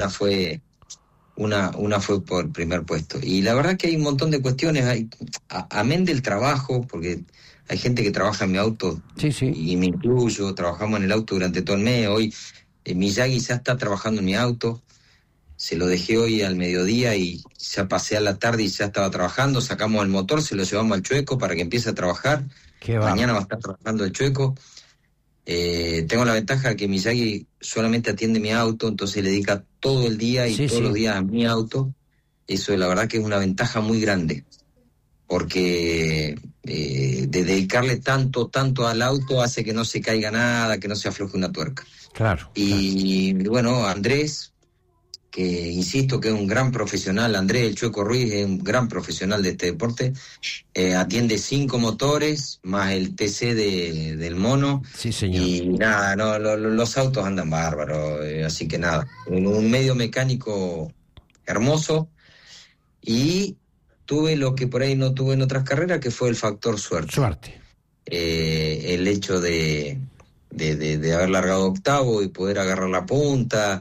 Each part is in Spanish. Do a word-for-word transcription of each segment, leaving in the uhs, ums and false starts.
una fue una una fue por primer puesto. Y la verdad que hay un montón de cuestiones, hay, a, amén del trabajo, porque hay gente que trabaja en mi auto, sí, sí. y me incluyo, trabajamos en el auto durante todo el mes. Hoy eh, Miyagi ya está trabajando en mi auto, se lo dejé hoy al mediodía y ya pasé a la tarde y ya estaba trabajando, sacamos el motor, se lo llevamos al Chueco para que empiece a trabajar. Qué mañana va a estar trabajando el Chueco. Eh, tengo la ventaja de que Miyagi solamente atiende mi auto, entonces le dedica todo el día y sí, todos sí. los días a mi auto. Eso la verdad que es una ventaja muy grande, porque eh, de dedicarle tanto, tanto al auto hace que no se caiga nada, que no se afloje una tuerca. Claro. Y claro. bueno, Andrés, que insisto que es un gran profesional, Andrés el Chueco Ruiz es un gran profesional de este deporte, eh, atiende cinco motores, más el T C de, del mono. Sí, señor. Y nada, no, lo, lo, los autos andan bárbaros, eh, así que nada, un, un medio mecánico hermoso. Y tuve lo que por ahí no tuve en otras carreras, que fue el factor suerte. Suerte. Eh, el hecho de, de, de, de haber largado octavo y poder agarrar la punta,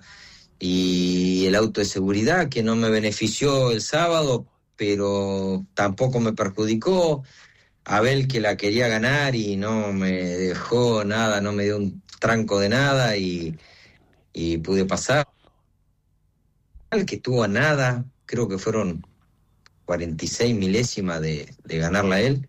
y el auto de seguridad que no me benefició el sábado, pero tampoco me perjudicó. Abel, que la quería ganar y no me dejó nada, no me dio un tranco de nada, y, y pude pasar. El que estuvo a nada, creo que fueron cuarenta y seis milésimas de, de ganarla a él.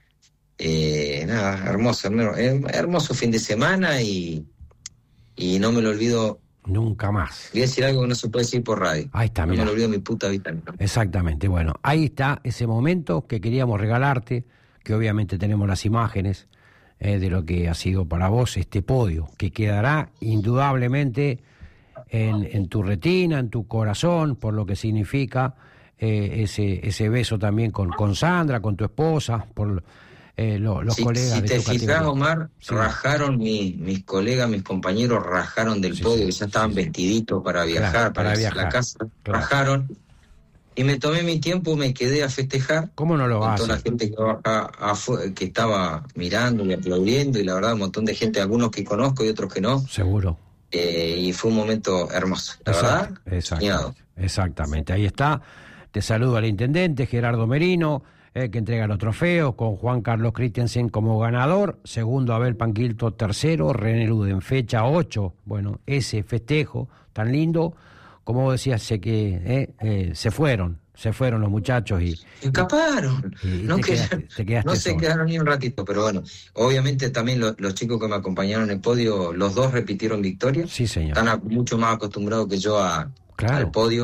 Eh, nada, hermoso, hermoso, hermoso fin de semana, y, y no me lo olvido nunca más. Voy a decir algo que no se puede decir por radio. Ahí está, no mirá. me lo olvido mi puta vida. Exactamente, bueno, ahí está ese momento que queríamos regalarte, que obviamente tenemos las imágenes eh, de lo que ha sido para vos este podio, que quedará indudablemente en, en tu retina, en tu corazón, por lo que significa eh, ese ese beso también con, con Sandra, con tu esposa, por eh, lo, los si, colegas si de te tu fijas, categoría. Omar, sí. rajaron mi, mis colegas, mis compañeros rajaron del sí, podio, sí, que ya estaban sí, sí. vestiditos para viajar, claro, para, para viajar, la casa, claro. rajaron. Y me tomé mi tiempo, me quedé a festejar. ¿Cómo no lo con hace? toda la gente que, acá, afu- que estaba mirando y aplaudiendo, y la verdad un montón de gente, algunos que conozco y otros que no. Seguro. Eh, y fue un momento hermoso, la Exacto, verdad. Exactamente, exactamente, ahí está. Te saludo al intendente Gerardo Merino, eh, que entrega los trofeos, con Juan Carlos Christensen como ganador, segundo Abel Panquilto tercero, René Luden fecha ocho. Bueno, ese festejo tan lindo, como vos decías, sé que eh, eh, se fueron, se fueron los muchachos y... Escaparon, y, y no, te quedaron, quedaste, te quedaste no se solo. quedaron ni un ratito, pero bueno, obviamente también lo, los chicos que me acompañaron en el podio, los dos repitieron victoria. Sí, señor. Están a, mucho más acostumbrados que yo a, claro. al podio.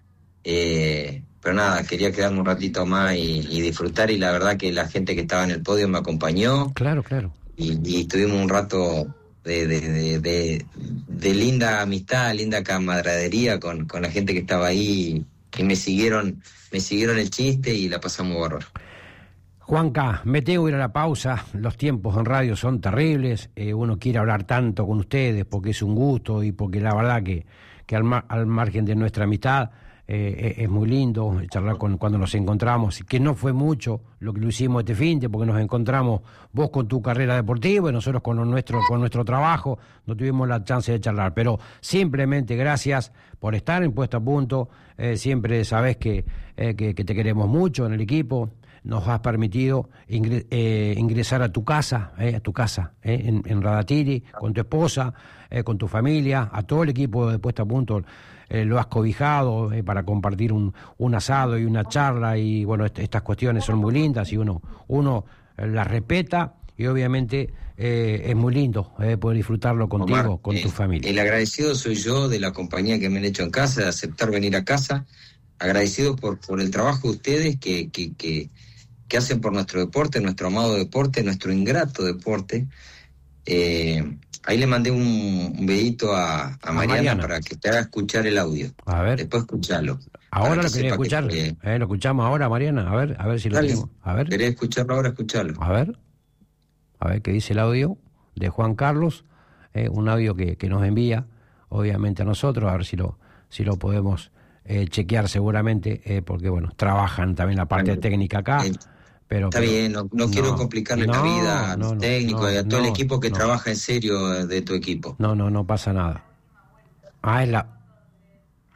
Eh, pero nada, quería quedarme un ratito más y, y disfrutar, y la verdad que la gente que estaba en el podio me acompañó. Claro, claro. Y, y estuvimos un rato de, de, de, de, de linda amistad, linda camaradería con, con la gente que estaba ahí, y me siguieron, me siguieron el chiste y la pasamos bárbaro. Juanca, me tengo que ir a la pausa, los tiempos en radio son terribles, eh, uno quiere hablar tanto con ustedes porque es un gusto y porque la verdad que, que al, mar, al margen de nuestra amistad eh, es muy lindo charlar con, cuando nos encontramos, que no fue mucho lo que lo hicimos este fin de, porque nos encontramos vos con tu carrera deportiva y nosotros con, lo nuestro, con nuestro trabajo, no tuvimos la chance de charlar, pero simplemente gracias por estar en Puesto a Punto, eh, siempre sabés que, eh, que, que te queremos mucho en el equipo. Nos has permitido ingre, eh, ingresar a tu casa, eh, a tu casa, eh, en, en Radatiri, con tu esposa, eh, con tu familia, a todo el equipo de Puesta a Punto, eh, lo has cobijado eh, para compartir un, un asado y una charla, y bueno, est- estas cuestiones son muy lindas y uno, uno eh, las respeta, y obviamente eh, es muy lindo eh, poder disfrutarlo contigo, Omar, con eh, tu familia. El agradecido soy yo de la compañía que me han hecho en casa, de aceptar venir a casa, agradecido por, por el trabajo de ustedes que... que, que que hacen por nuestro deporte, nuestro amado deporte, nuestro ingrato deporte. Eh, ahí le mandé un, un dedito a, a, a Mariana, Mariana para que te haga escuchar el audio. A ver. Después escucharlo. Ahora lo quería escuchar. Que... Eh, lo escuchamos ahora, Mariana. A ver, a ver si lo Dale. tenemos. A ver. ¿Querés escucharlo ahora? Escucharlo. A ver. A ver qué dice el audio de Juan Carlos. Eh, un audio que, que nos envía, obviamente, a nosotros. A ver si lo, si lo podemos eh, chequear seguramente, eh, porque, bueno, trabajan también la parte Vale. técnica acá. Eh. Pero, Está pero, bien, no, no, no quiero complicarle no, la vida a los no, técnicos no, y a todo no, el equipo que no. trabaja en serio de tu equipo. No, no, no pasa nada. Ah, es la,